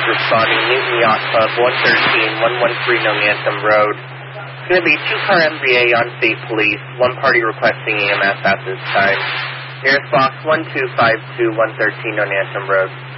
responding Newton Yacht Club 113 Nonantum Road. It's going to be 2-car MVA on state police, 1 party requesting EMS at this time. Nearest box 1252 113 Nonantum Road.